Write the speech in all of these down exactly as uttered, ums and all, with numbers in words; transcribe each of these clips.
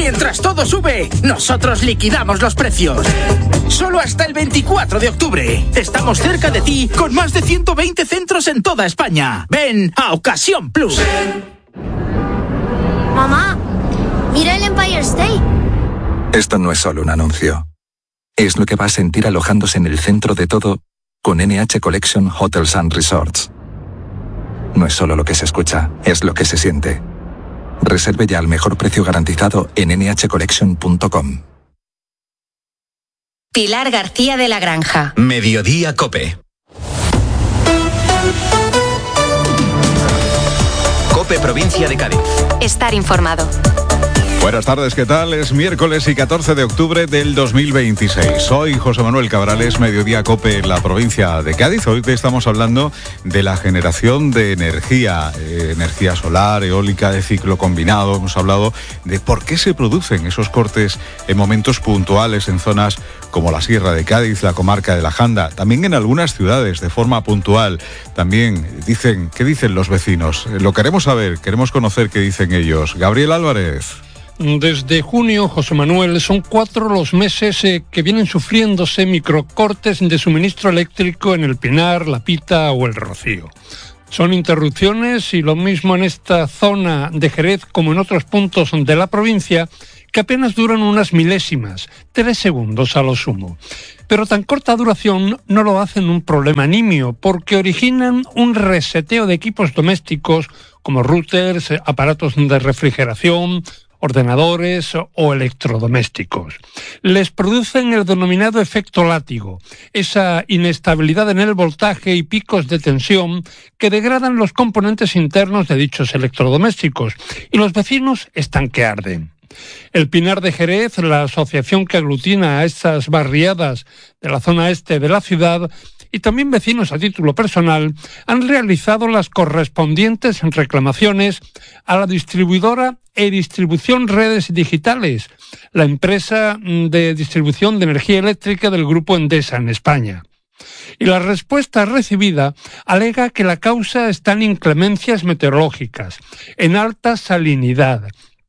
Mientras todo sube, nosotros liquidamos los precios. Solo hasta el veinticuatro de octubre. Estamos cerca de ti con más de ciento veinte centros en toda España. Ven a Ocasión Plus. Mamá, mira el Empire State. Esto no es solo un anuncio. Es lo que va a sentir alojándose en el centro de todo con N H Collection Hotels and Resorts. No es solo lo que se escucha, es lo que se siente. Reserve ya al mejor precio garantizado en ene hache collection punto com. Pilar García de la Granja. Mediodía COPE. COPE Provincia de Cádiz. Estar informado. Buenas tardes, ¿qué tal? Es miércoles y catorce de octubre del dos mil veintiséis. Soy José Manuel Cabrales, Mediodía COPE en la provincia de Cádiz. Hoy te estamos hablando de la generación de energía, eh, energía solar, eólica, de ciclo combinado. Hemos hablado de por qué se producen esos cortes en momentos puntuales en zonas como la Sierra de Cádiz, la comarca de la Janda, también en algunas ciudades de forma puntual. También dicen, ¿qué dicen los vecinos? Lo queremos saber, queremos conocer qué dicen ellos. Gabriel Álvarez. Desde junio, José Manuel, son cuatro los meses eh, que vienen sufriéndose microcortes de suministro eléctrico en el Pinar, La Pita o el Rocío. Son interrupciones y lo mismo en esta zona de Jerez como en otros puntos de la provincia que apenas duran unas milésimas, tres segundos a lo sumo. Pero tan corta duración no lo hacen un problema nimio porque originan un reseteo de equipos domésticos como routers, aparatos de refrigeración, ordenadores o electrodomésticos. Les producen el denominado efecto látigo, esa inestabilidad en el voltaje y picos de tensión que degradan los componentes internos de dichos electrodomésticos y los vecinos están que arden. El Pinar de Jerez, la asociación que aglutina a estas barriadas de la zona este de la ciudad, y también vecinos a título personal, han realizado las correspondientes reclamaciones a la distribuidora e Distribución Redes Digitales, la empresa de distribución de energía eléctrica del Grupo Endesa en España. Y la respuesta recibida alega que la causa está en inclemencias meteorológicas, en alta salinidad,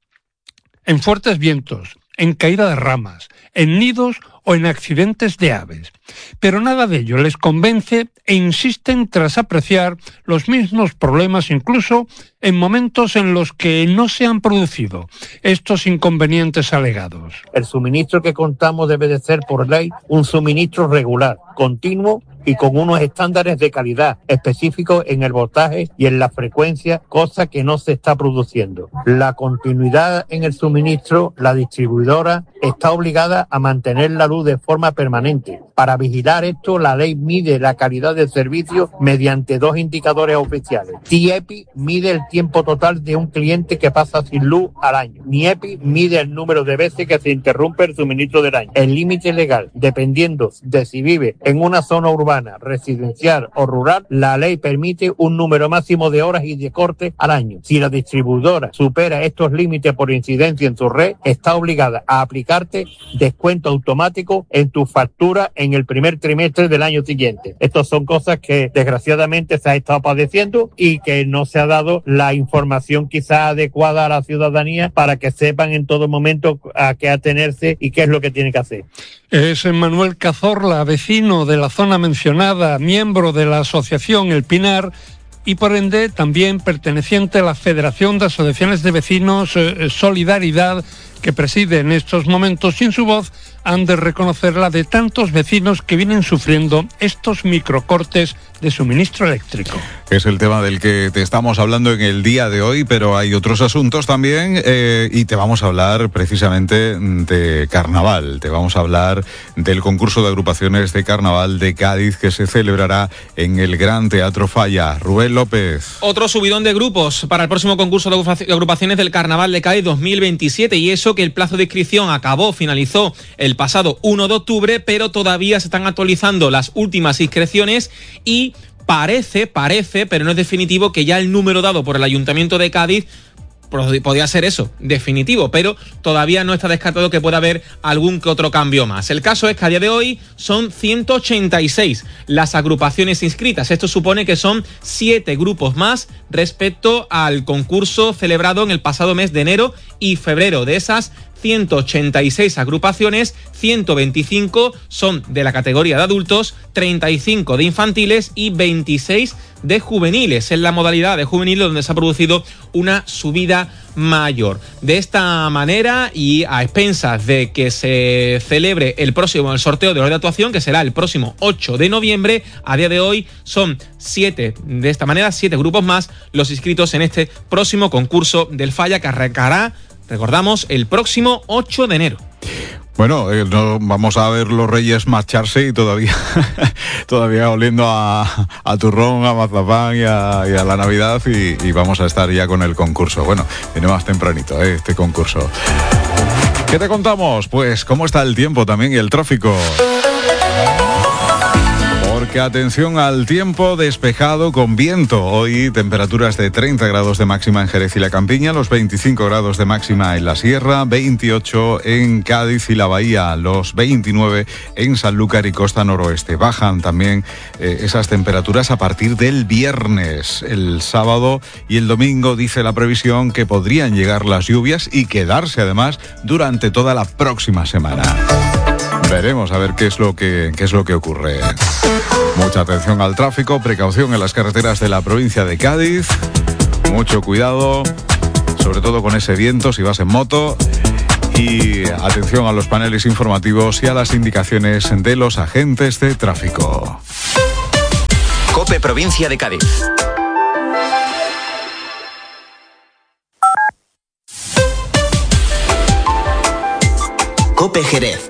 en fuertes vientos, en caída de ramas, en nidos o en accidentes de aves. Pero nada de ello les convence e insisten tras apreciar los mismos problemas incluso en momentos en los que no se han producido estos inconvenientes alegados. El suministro que contamos debe de ser por ley un suministro regular, continuo y con unos estándares de calidad específicos en el voltaje y en la frecuencia, cosa que no se está produciendo. La continuidad en el suministro, la distribuidora está obligada a mantener la luz de forma permanente. Para vigilar esto, la ley mide la calidad del servicio mediante dos indicadores oficiales. TIEPI mide el tiempo total de un cliente que pasa sin luz al año. NIEPI mide el número de veces que se interrumpe el suministro del año. El límite legal, dependiendo de si vive en una zona urbana, residencial o rural, la ley permite un número máximo de horas y de cortes al año. Si la distribuidora supera estos límites por incidencia en su red, está obligada a aplicarte descuento automático en tu factura en el primer trimestre del año siguiente. Estas son cosas que desgraciadamente se ha estado padeciendo y que no se ha dado la información quizá adecuada a la ciudadanía para que sepan en todo momento a qué atenerse y qué es lo que tiene que hacer. Es Manuel Cazorla, vecino de la zona mencionada, miembro de la asociación El Pinar y por ende también perteneciente a la Federación de Asociaciones de Vecinos eh, Solidaridad, que preside en estos momentos y en su voz han de reconocer la de tantos vecinos que vienen sufriendo estos microcortes de suministro eléctrico. Es el tema del que te estamos hablando en el día de hoy, pero hay otros asuntos también eh, y te vamos a hablar precisamente de carnaval. Te vamos a hablar del concurso de agrupaciones de carnaval de Cádiz que se celebrará en el Gran Teatro Falla. Rubén López. Otro subidón de grupos para el próximo concurso de agrupaciones del Carnaval de Cádiz dos mil veintisiete y eso que el plazo de inscripción acabó, finalizó el pasado uno de octubre, pero todavía se están actualizando las últimas inscripciones y parece, parece, pero no es definitivo, que ya el número dado por el Ayuntamiento de Cádiz podría ser eso, definitivo, pero todavía no está descartado que pueda haber algún que otro cambio más. El caso es que a día de hoy son ciento ochenta y seis las agrupaciones inscritas. Esto supone que son siete grupos más respecto al concurso celebrado en el pasado mes de enero y febrero. De esas ciento ochenta y seis agrupaciones, ciento veinticinco son de la categoría de adultos, treinta y cinco de infantiles y veintiséis de juveniles. Es la modalidad de juveniles donde se ha producido una subida mayor. De esta manera, y a expensas de que se celebre el próximo el sorteo de hora de actuación, que será el próximo ocho de noviembre, a día de hoy son siete, de esta manera, siete grupos más los inscritos en este próximo concurso del Falla, que arrancará, recordamos, el próximo ocho de enero. Bueno, eh, no, vamos a ver los Reyes marcharse y todavía todavía oliendo a, a turrón, a mazapán y a, y a la Navidad, y, y vamos a estar ya con el concurso. Bueno, viene más tempranito eh, este concurso. ¿Qué te contamos? Pues cómo está el tiempo también y el tráfico. Porque atención al tiempo, despejado con viento. Hoy temperaturas de treinta grados de máxima en Jerez y la Campiña, los veinticinco grados de máxima en la Sierra, veintiocho en Cádiz y la Bahía, los veintinueve en Sanlúcar y Costa Noroeste. Bajan también eh, esas temperaturas a partir del viernes. El sábado y el domingo dice la previsión que podrían llegar las lluvias y quedarse además durante toda la próxima semana. Veremos a ver qué es lo que, qué es lo que ocurre. Mucha atención al tráfico, precaución en las carreteras de la provincia de Cádiz. Mucho cuidado, sobre todo con ese viento si vas en moto. Y atención a los paneles informativos y a las indicaciones de los agentes de tráfico. COPE Provincia de Cádiz. COPE Jerez.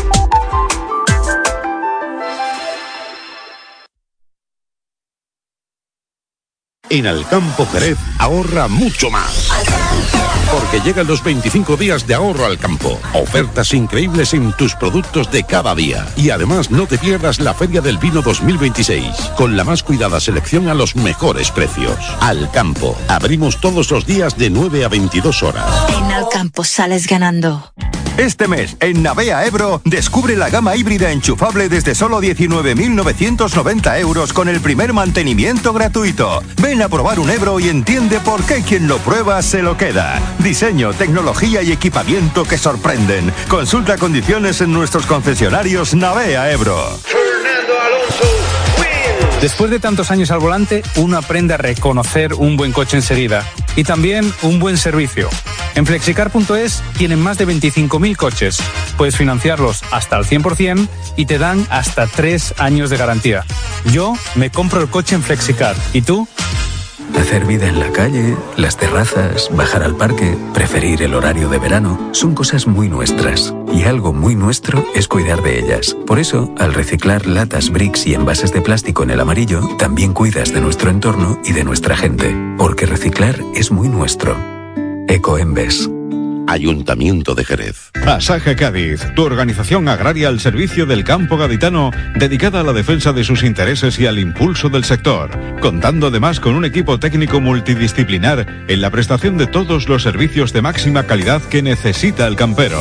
En Alcampo Jerez ahorra mucho más. Porque llegan los veinticinco días de ahorro al campo. Ofertas increíbles en tus productos de cada día. Y además no te pierdas la Feria del Vino dos mil veintiséis. Con la más cuidada selección a los mejores precios. Alcampo. Abrimos todos los días de nueve a veintidós horas. En Alcampo sales ganando. Este mes, en Navea Ebro, descubre la gama híbrida enchufable desde solo diecinueve mil novecientos noventa euros con el primer mantenimiento gratuito. Ven a probar un Ebro y entiende por qué quien lo prueba se lo queda. Diseño, tecnología y equipamiento que sorprenden. Consulta condiciones en nuestros concesionarios Navea Ebro. Fernando Alonso. Después de tantos años al volante, uno aprende a reconocer un buen coche enseguida y también un buen servicio. En flexicar punto es tienen más de veinticinco mil coches. Puedes financiarlos hasta el cien por ciento y te dan hasta tres años de garantía. Yo me compro el coche en Flexicar. ¿Y tú? Hacer vida en la calle, las terrazas, bajar al parque, preferir el horario de verano, son cosas muy nuestras. Y algo muy nuestro es cuidar de ellas. Por eso, al reciclar latas, bricks y envases de plástico en el amarillo, también cuidas de nuestro entorno y de nuestra gente. Porque reciclar es muy nuestro. Ecoembes. Ayuntamiento de Jerez. Asaja Cádiz, tu organización agraria al servicio del campo gaditano, dedicada a la defensa de sus intereses y al impulso del sector, contando además con un equipo técnico multidisciplinar en la prestación de todos los servicios de máxima calidad que necesita el campero.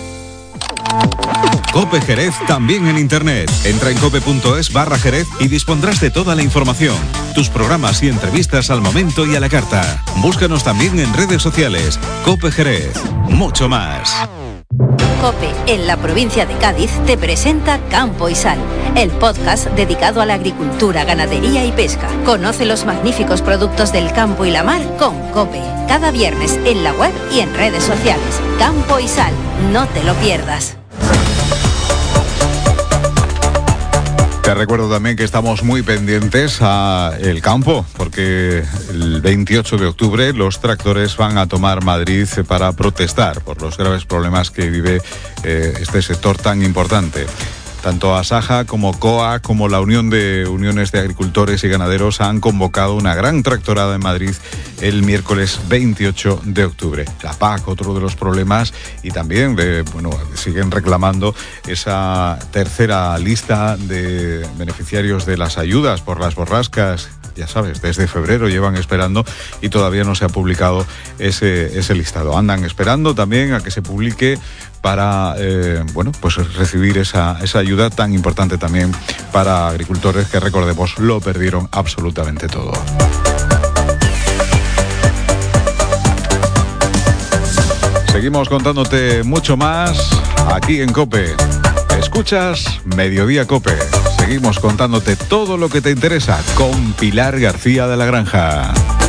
COPE Jerez también en internet. Entra en cope punto es barra Jerez y dispondrás de toda la información, tus programas y entrevistas al momento y a la carta. Búscanos también en redes sociales. COPE Jerez, mucho más. COPE en la provincia de Cádiz te presenta Campo y Sal, el podcast dedicado a la agricultura, ganadería y pesca. Conoce los magníficos productos del campo y la mar con COPE. Cada viernes en la web y en redes sociales. Campo y Sal, no te lo pierdas. Te recuerdo también que estamos muy pendientes a el campo, porque el veintiocho de octubre los tractores van a tomar Madrid para protestar por los graves problemas que vive eh, este sector tan importante. Tanto Asaja como COA como la Unión de Uniones de Agricultores y Ganaderos han convocado una gran tractorada en Madrid el miércoles veintiocho de octubre. La P A C, otro de los problemas, y también de, bueno, siguen reclamando esa tercera lista de beneficiarios de las ayudas por las borrascas. Ya sabes, desde febrero llevan esperando y todavía no se ha publicado ese, ese listado. Andan esperando también a que se publique para, eh, bueno, pues recibir esa, esa ayuda tan importante también para agricultores que, recordemos, lo perdieron absolutamente todo. Seguimos contándote mucho más aquí en COPE. Escuchas Mediodía COPE. Seguimos contándote todo lo que te interesa con Pilar García de la Granja.